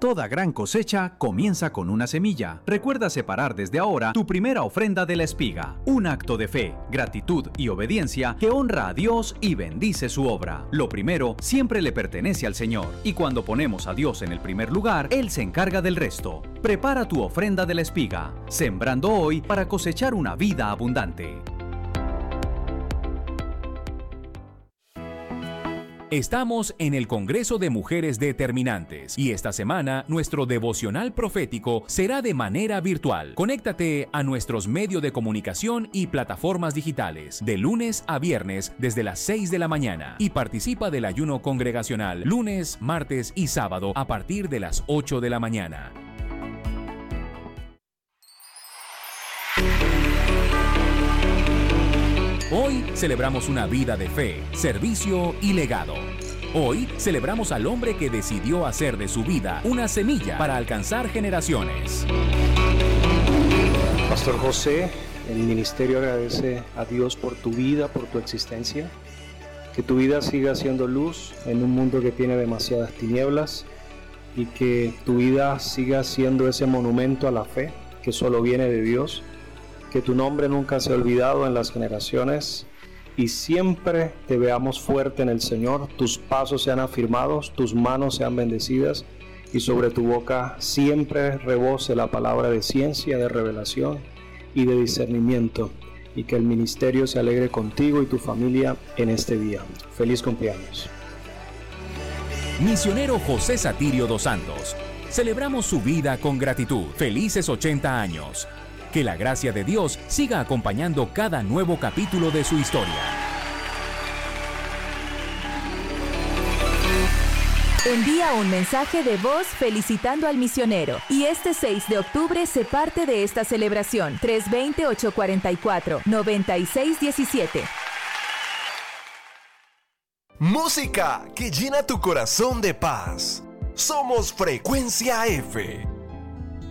Toda gran cosecha comienza con una semilla. Recuerda separar desde ahora tu primera ofrenda de la espiga. Un acto de fe, gratitud y obediencia que honra a Dios y bendice su obra. Lo primero siempre le pertenece al Señor, y cuando ponemos a Dios en el primer lugar, Él se encarga del resto. Prepara tu ofrenda de la espiga, sembrando hoy para cosechar una vida abundante. Estamos en el Congreso de Mujeres Determinantes y esta semana nuestro devocional profético será de manera virtual. Conéctate a nuestros medios de comunicación y plataformas digitales de lunes a viernes desde las 6 de la mañana y participa del ayuno congregacional lunes, martes y sábado a partir de las 8 de la mañana. Hoy celebramos una vida de fe, servicio y legado. Hoy celebramos al hombre que decidió hacer de su vida una semilla para alcanzar generaciones. Pastor José, el ministerio agradece a Dios por tu vida, por tu existencia. Que tu vida siga siendo luz en un mundo que tiene demasiadas tinieblas y que tu vida siga siendo ese monumento a la fe que solo viene de Dios. Que tu nombre nunca sea olvidado en las generaciones y siempre te veamos fuerte en el Señor, tus pasos sean afirmados, tus manos sean bendecidas y sobre tu boca siempre rebose la palabra de ciencia, de revelación y de discernimiento, y que el ministerio se alegre contigo y tu familia en este día. Feliz cumpleaños. Misionero José Satirio dos Santos. Celebramos su vida con gratitud. Felices 80 años. Que la gracia de Dios siga acompañando cada nuevo capítulo de su historia. Envía un mensaje de voz felicitando al misionero y este 6 de octubre sé parte de esta celebración. 320-844-9617. Música que llena tu corazón de paz. Somos Frecuencia F.